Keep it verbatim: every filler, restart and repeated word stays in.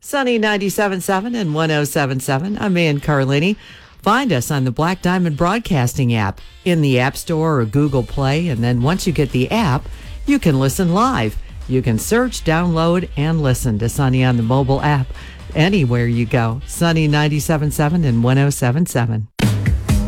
Sunny ninety-seven point seven and one oh seven point seven. I'm Ann Carlini. Find us on the Black Diamond Broadcasting app in the App Store or Google Play. And then once you get the app, you can listen live. You can search, download, and listen to Sunny on the mobile app anywhere you go. Sunny ninety-seven point seven and one oh seven point seven.